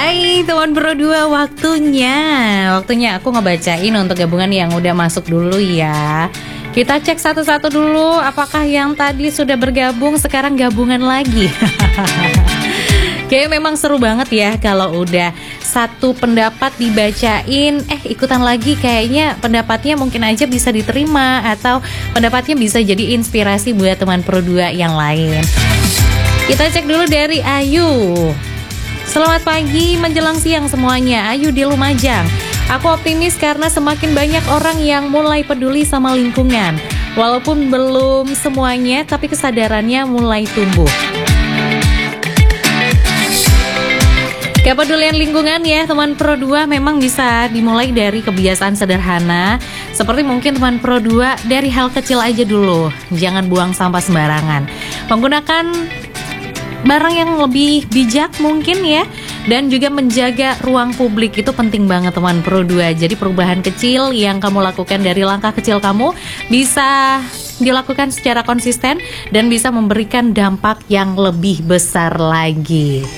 Hai teman Pro 2, waktunya aku ngebacain untuk gabungan yang udah masuk dulu ya. Kita cek satu-satu dulu, apakah yang tadi sudah bergabung sekarang gabungan lagi. Kayaknya memang seru banget ya kalau udah satu pendapat dibacain, ikutan lagi, kayaknya pendapatnya mungkin aja bisa diterima atau pendapatnya bisa jadi inspirasi buat teman Pro 2 yang lain. Kita cek dulu dari Ayu. Selamat pagi menjelang siang semuanya, Ayu di Lumajang. Aku optimis karena semakin banyak orang yang mulai peduli sama lingkungan. Walaupun belum semuanya, tapi kesadarannya mulai tumbuh. Kepedulian lingkungan ya teman Pro 2 memang bisa dimulai dari kebiasaan sederhana. Seperti mungkin teman Pro 2 dari hal kecil aja dulu. Jangan buang sampah sembarangan. Menggunakan barang yang lebih bijak mungkin ya. Dan juga menjaga ruang publik itu penting banget teman Pro 2. Jadi perubahan kecil yang kamu lakukan dari langkah kecil kamu bisa dilakukan secara konsisten dan bisa memberikan dampak yang lebih besar lagi.